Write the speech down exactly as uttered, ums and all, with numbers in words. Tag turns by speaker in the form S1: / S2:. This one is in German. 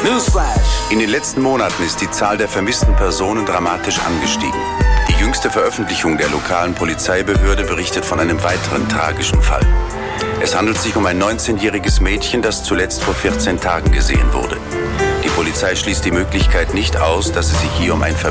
S1: Newsflash.
S2: In den letzten Monaten ist die Zahl der vermissten Personen dramatisch angestiegen. Die jüngste Veröffentlichung der lokalen Polizeibehörde berichtet von einem weiteren tragischen Fall. Es handelt sich um ein neunzehnjähriges Mädchen, das zuletzt vor vierzehn Tagen gesehen wurde. Die Polizei schließt die Möglichkeit nicht aus, dass es sich hier um ein